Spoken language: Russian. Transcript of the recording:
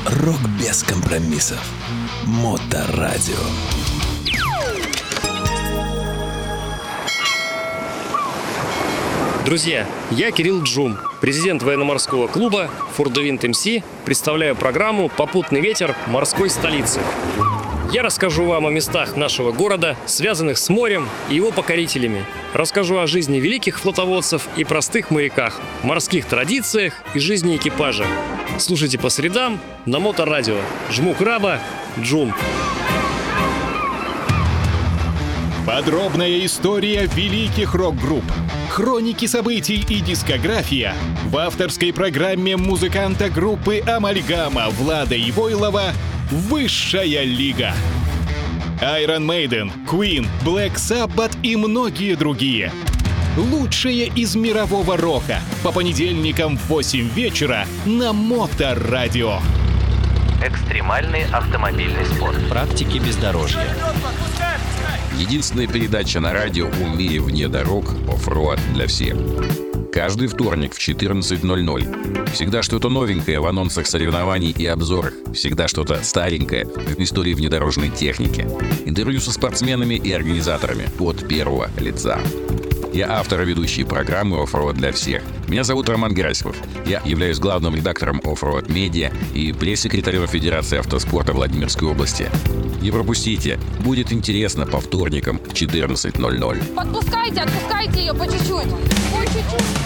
Рок без компромиссов. Моторадио. Друзья, я Кирилл Джум, президент военно-морского клуба «Фордвинд МС», представляю программу «Попутный ветер морской столицы». Я расскажу вам о местах нашего города, связанных с морем и его покорителями. Расскажу о жизни великих флотоводцев и простых моряках, морских традициях и жизни экипажа. Слушайте по средам на Моторадио. Жму краба, Джум. Подробная история великих рок-групп, хроники событий и дискография в авторской программе музыканта группы «Амальгама» Влада Ивойлова «Высшая лига». Iron Maiden, Queen, Black Sabbath и многие другие. Лучшее из мирового рока по понедельникам в 8 вечера на Моторадио. Экстремальный автомобильный спорт. Практики бездорожья. Единственная передача на радио о мире вне дорог, оффроад для всех. Каждый вторник в 14:00. Всегда что-то новенькое в анонсах соревнований и обзорах. Всегда что-то старенькое в истории внедорожной техники. Интервью со спортсменами и организаторами от первого лица. Я автор и ведущий программы «Оффроад для всех». Меня зовут Роман Герасимов. Я являюсь главным редактором «Оффроад Медиа» и пресс-секретарем Федерации автоспорта Владимирской области. Не пропустите, будет интересно по вторникам в 14:00. Отпускайте ее по чуть-чуть. По чуть-чуть.